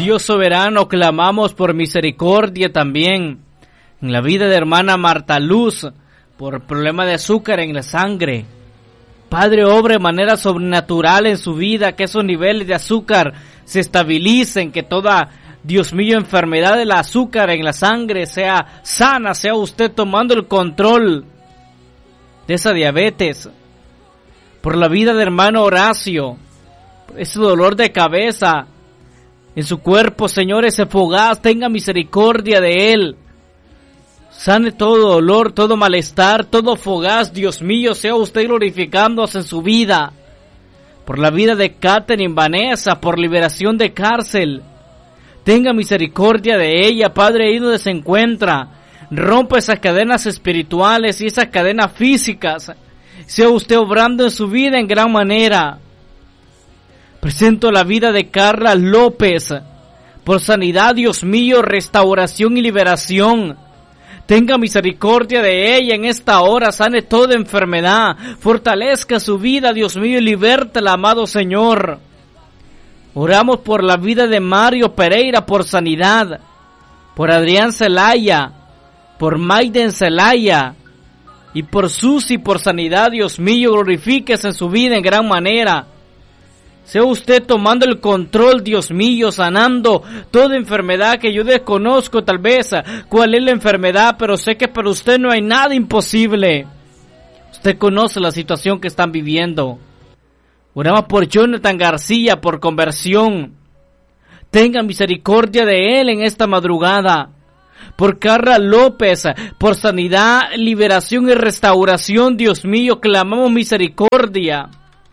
Dios soberano, clamamos por misericordia también en la vida de hermana Marta Luz por problema de azúcar en la sangre. Padre, obra de manera sobrenatural en su vida, que esos niveles de azúcar se estabilicen, que toda, Dios mío, enfermedad del azúcar en la sangre sea sana, sea usted tomando el control de esa diabetes. Por la vida de hermano Horacio, ese dolor de cabeza en su cuerpo, Señor, ese fogaz, tenga misericordia de él. Sane todo dolor, todo malestar, todo fogaz, Dios mío, sea usted glorificándose en su vida. Por la vida de Catherine Vanessa, por liberación de cárcel. Tenga misericordia de ella, Padre, ahí donde se encuentra. Rompa esas cadenas espirituales y esas cadenas físicas. Sea usted obrando en su vida en gran manera. Presento la vida de Carla López. Por sanidad, Dios mío, restauración y liberación. Tenga misericordia de ella en esta hora, sane toda enfermedad, fortalezca su vida, Dios mío, y libértela, amado Señor. Oramos por la vida de Mario Pereira, por sanidad, por Adrián Zelaya, por Maiden Zelaya, y por Susi, por sanidad, Dios mío, glorifíquese en su vida en gran manera. Sea usted tomando el control, Dios mío, sanando toda enfermedad que yo desconozco tal vez cuál es la enfermedad, pero sé que para usted no hay nada imposible. Usted conoce la situación que están viviendo. Oramos por Jonathan García, por conversión. Tenga misericordia de él en esta madrugada. Por Carla López, por sanidad, liberación y restauración, Dios mío, clamamos misericordia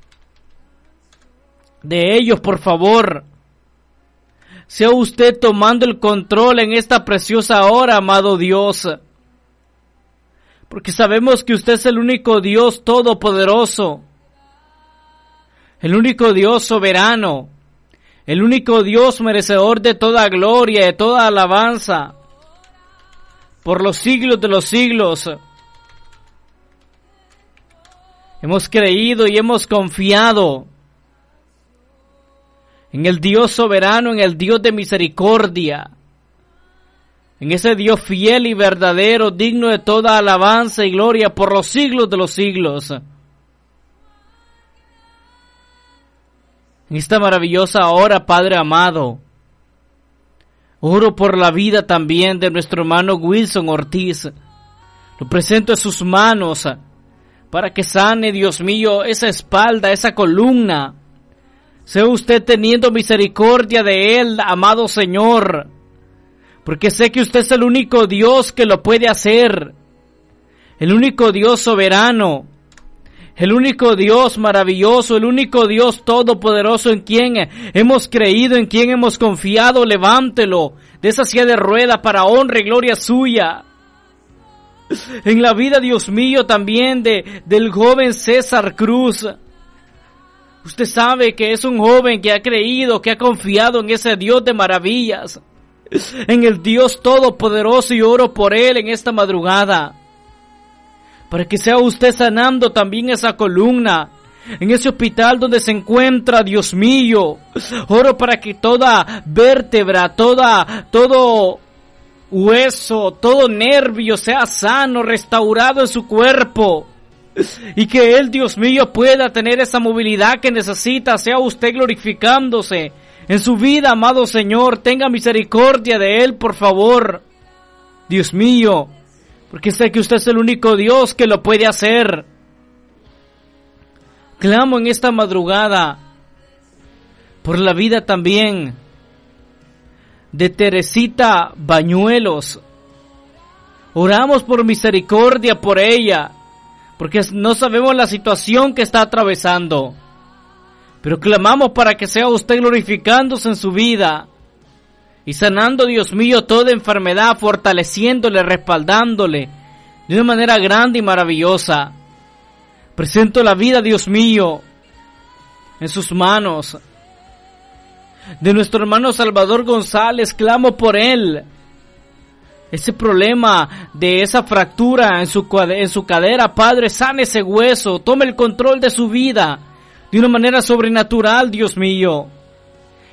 de ellos, por favor. Sea usted tomando el control en esta preciosa hora, amado Dios. Porque sabemos que usted es el único Dios todopoderoso. El único Dios soberano. El único Dios merecedor de toda gloria, de toda alabanza. Por los siglos de los siglos. Hemos creído y hemos confiado en el Dios soberano, en el Dios de misericordia, en ese Dios fiel y verdadero, digno de toda alabanza y gloria por los siglos de los siglos. En esta maravillosa hora, Padre amado, oro por la vida también de nuestro hermano Wilson Ortiz. Lo presento en sus manos para que sane, Dios mío, esa espalda, esa columna. Sea usted teniendo misericordia de él, amado Señor, porque sé que usted es el único Dios que lo puede hacer, el único Dios soberano, el único Dios maravilloso, el único Dios todopoderoso en quien hemos creído, en quien hemos confiado. Levántelo de esa silla de rueda para honra y gloria suya. En la vida, Dios mío, también del joven César Cruz. Usted sabe que es un joven que ha creído, que ha confiado en ese Dios de maravillas, en el Dios todopoderoso, y oro por él en esta madrugada, para que sea usted sanando también esa columna, en ese hospital donde se encuentra, Dios mío. Oro para que toda vértebra, todo hueso, todo nervio sea sano, restaurado en su cuerpo. Y que él, Dios mío, pueda tener esa movilidad que necesita. Sea usted glorificándose en su vida, amado Señor. Tenga misericordia de él, por favor, Dios mío, porque sé que usted es el único Dios que lo puede hacer. Clamo en esta madrugada por la vida también de Teresita Bañuelos. Oramos por misericordia por ella, porque no sabemos la situación que está atravesando. Pero clamamos para que sea usted glorificándose en su vida y sanando, Dios mío, toda enfermedad, fortaleciéndole, respaldándole de una manera grande y maravillosa. Presento la vida, Dios mío, en sus manos. De nuestro hermano Salvador González, clamo por él. Ese problema de esa fractura en su cadera, Padre, sane ese hueso, tome el control de su vida de una manera sobrenatural, Dios mío.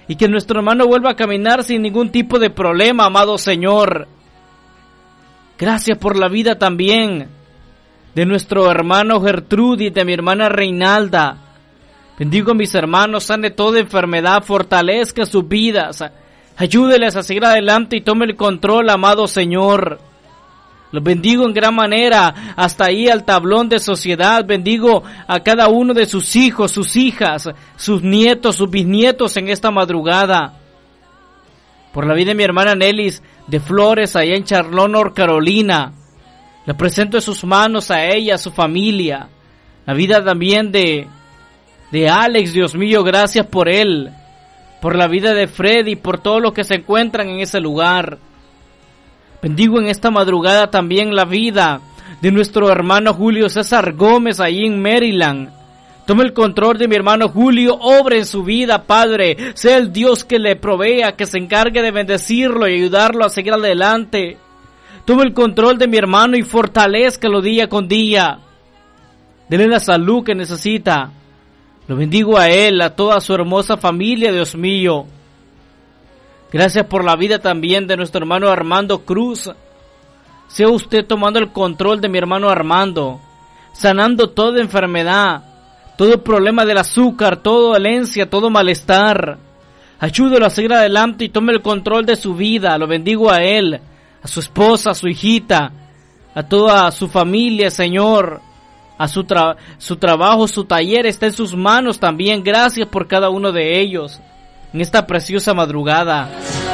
y que nuestro hermano vuelva a caminar sin ningún tipo de problema, amado Señor. Gracias por la vida también de nuestro hermano Gertrudis, de mi hermana Reinalda. Bendigo a mis hermanos, sane toda enfermedad, fortalezca sus vidas, ayúdeles a seguir adelante y tome el control, amado Señor. Los bendigo en gran manera, hasta ahí al tablón de sociedad. Bendigo a cada uno de sus hijos, sus hijas, sus nietos, sus bisnietos en esta madrugada. Por la vida de mi hermana Nelis de Flores, allá en Charlotte, North Carolina. Le presento en sus manos a ella, a su familia. La vida también de Alex, Dios mío, gracias por él. Por la vida de Freddy, por todos los que se encuentran en ese lugar. Bendigo en esta madrugada también la vida de nuestro hermano Julio César Gómez ahí en Maryland. Tome el control de mi hermano Julio, obre en su vida, Padre. Sea el Dios que le provea, que se encargue de bendecirlo y ayudarlo a seguir adelante. Tome el control de mi hermano y fortalézcalo día con día. Dele la salud que necesita. Lo bendigo a él, a toda su hermosa familia, Dios mío. Gracias por la vida también de nuestro hermano Armando Cruz. Sea usted tomando el control de mi hermano Armando, sanando toda enfermedad, todo problema del azúcar, toda dolencia, todo malestar. Ayúdelo a seguir adelante y tome el control de su vida. Lo bendigo a él, a su esposa, a su hijita, a toda su familia, Señor. A su trabajo, su taller está en sus manos también. Gracias por cada uno de ellos en esta preciosa madrugada.